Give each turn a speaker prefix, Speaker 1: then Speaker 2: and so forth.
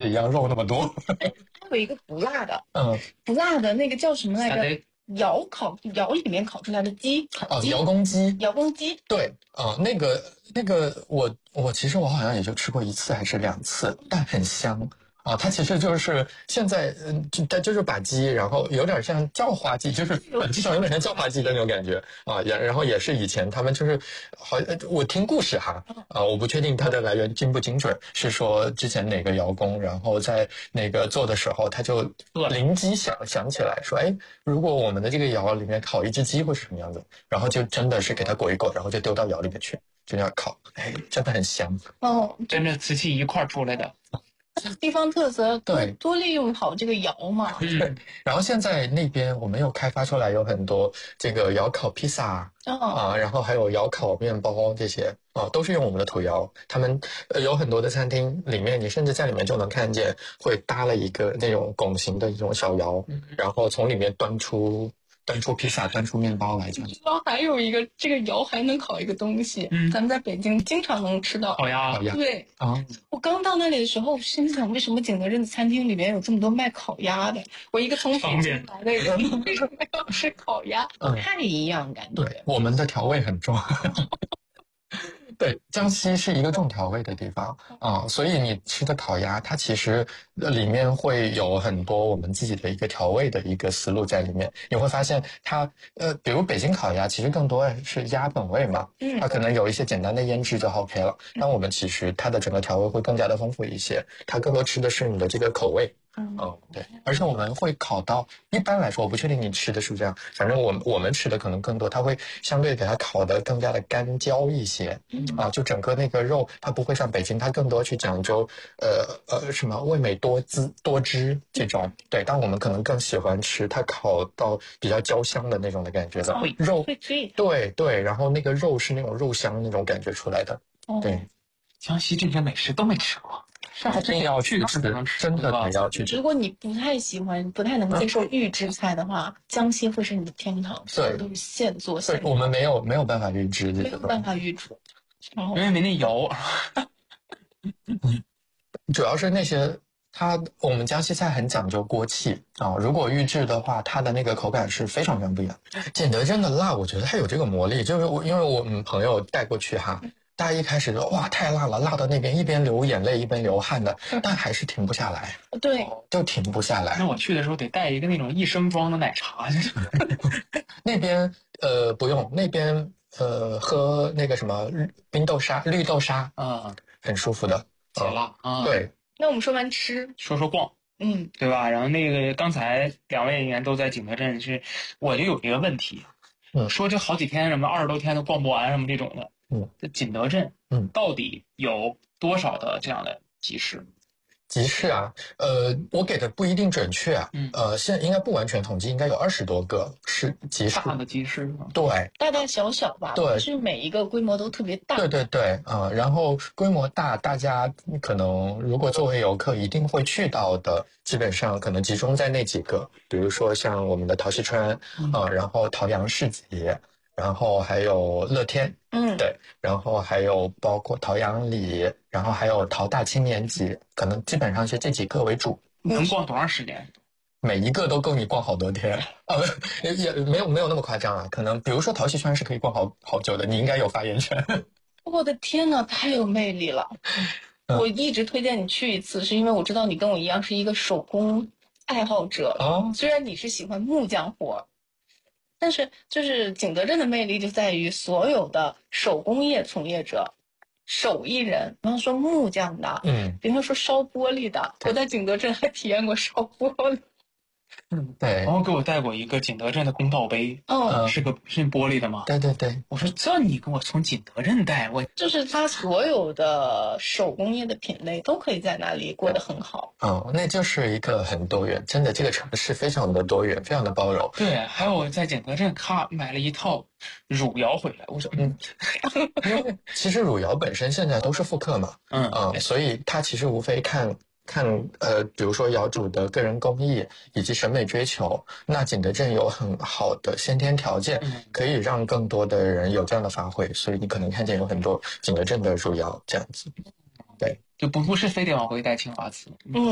Speaker 1: 一样肉那么多。
Speaker 2: 还有一个不辣的，
Speaker 1: 嗯，
Speaker 2: 不辣的那个叫什么来着？窑里面烤出来的鸡，
Speaker 1: 窑公鸡。
Speaker 2: 窑公鸡。
Speaker 1: 对那个我其实我好像也就吃过1次还是2次，但很香。它其实就是现在，它就是把鸡，然后有点像叫花鸡，就是本质上有点像叫花鸡的那种感觉然后也是以前他们就是我听故事哈我不确定它的来源精不精准，是说之前哪个窑工，然后在那个做的时候，他就灵机想起来说，哎，如果我们的这个窑里面烤一只鸡会是什么样子？然后就真的是给它裹一裹，然后就丢到窑里面去，就这样烤，哎，真的很香。
Speaker 3: 跟着瓷器一块出来的。
Speaker 2: 地方特色，
Speaker 1: 对，
Speaker 2: 多利用好这个窑嘛。
Speaker 1: 对，然后现在那边我们又开发出来有很多这个窑烤披萨然后还有窑烤面包这些都是用我们的土窑。他们有很多的餐厅里面，你甚至在里面就能看见会搭了一个那种拱形的一种小窑，然后从里面端出披萨，端出面包来这样。
Speaker 2: 还有一个这个窑还能烤一个东西，咱们在北京经常能吃到
Speaker 3: 烤鸭。
Speaker 2: 对我刚到那里的时候，心想为什么景德镇的餐厅里面有这么多卖烤鸭的？我一个从北京来的人，为什么要吃烤鸭？不太一样感觉。
Speaker 1: 对，我们的调味很重。对，江西是一个重调味的地方所以你吃的烤鸭，它其实里面会有很多我们自己的一个调味的一个思路在里面。你会发现它比如北京烤鸭，其实更多是鸭本味嘛，它可能有一些简单的腌制就 OK 了。但我们其实它的整个调味会更加的丰富一些，它更多吃的是你的这个口味。对，而且我们会烤到，一般来说，我不确定你吃的是不是这样，反正我们吃的可能更多，它会相对给它烤得更加的干焦一些，就整个那个肉，它不会像北京，它更多去讲究什么味美多汁这种，对，但我们可能更喜欢吃它烤到比较焦香的那种的感觉的肉，对，然后那个肉是那种肉香那种感觉出来的，对。
Speaker 3: 江西这些美食都没吃过。
Speaker 1: 是还真要去吃，真的得要去吃。
Speaker 2: 如果你不太喜欢、不太能接受预制菜的话，江西会是你的天堂，所有都是现做现。
Speaker 1: 对，我们没有办法预制，
Speaker 2: 没有办法预制，
Speaker 3: 因为没那油。
Speaker 1: 主要是那些我们江西菜很讲究锅气如果预制的话，它的那个口感是非常非常不一样。景德镇的辣，我觉得它有这个魔力，就是因为我们朋友带过去哈。大家一开始说哇太辣了，辣到那边一边流眼泪一边流汗的，但还是停不下来。
Speaker 2: 对，
Speaker 1: 就停不下来。
Speaker 3: 那我去的时候得带一个那种1升装的奶茶。
Speaker 1: 那边不用，那边喝那个什么绿豆沙很舒服的，
Speaker 3: 解辣
Speaker 1: 对。
Speaker 2: 那我们说完吃，
Speaker 3: 说逛，对吧？然后那个刚才2位演员都在景德镇，我就有一个问题，说这好几天什么20多天都逛不完什么这种的。这景德镇到底有多少的这样的集市？
Speaker 1: 集市啊，我给的不一定准确啊，现在应该不完全统计，应该有20多个是集市，
Speaker 3: 大的集市吗？
Speaker 1: 对，
Speaker 2: 大大小小吧，
Speaker 1: 对，
Speaker 2: 是每一个规模都特别大，
Speaker 1: 对然后规模大，大家可能如果作为游客一定会去到的，基本上可能集中在那几个，比如说像我们的陶溪川然后陶阳市集。然后还有乐天，对，然后还有包括陶阳里，然后还有陶大青年集，可能基本上是这几个为主。
Speaker 3: 能逛多长时间？
Speaker 1: 每一个都够你逛好多天也没有那么夸张啊。可能比如说陶溪川是可以逛好久的，你应该有发言权。
Speaker 2: 我的天哪，太有魅力了！我一直推荐你去一次，是因为我知道你跟我一样是一个手工爱好者。虽然你是喜欢木匠活。但是，就是景德镇的魅力就在于所有的手工业从业者、手艺人，比方说木匠的，比方说烧玻璃的，我在景德镇还体验过烧玻璃。
Speaker 1: 对。
Speaker 3: 然后给我带过一个景德镇的公道杯，是玻璃的吗？
Speaker 1: 对。
Speaker 3: 我说这你给我从景德镇带，
Speaker 2: 就是它所有的手工业的品类都可以在那里过得很好。
Speaker 1: 那就是一个很多元，真的这个城市非常的多元，非常的包容。
Speaker 3: 对，还有我在景德镇买了一套汝窑回来，我说
Speaker 1: 其实汝窑本身现在都是复刻嘛，所以它其实无非看比如说窑主的个人工艺以及审美追求，那景德镇有很好的先天条件，可以让更多的人有这样的发挥，所以你可能看见有很多景德镇的汝窑这样子，对，
Speaker 3: 就不是非得往回带青花瓷。